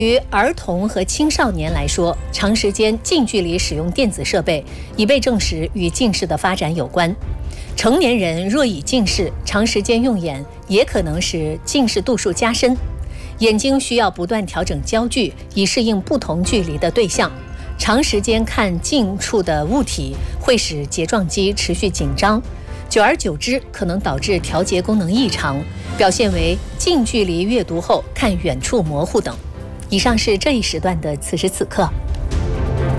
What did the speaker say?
于儿童和青少年来说，长时间近距离使用电子设备已被证实与近视的发展有关。成年人若已近视，长时间用眼也可能使近视度数加深。眼睛需要不断调整焦距，以适应不同距离的对象。长时间看近处的物体会使睫状肌持续紧张，久而久之可能导致调节功能异常，表现为近距离阅读后看远处模糊等。以上是这一时段的此时此刻。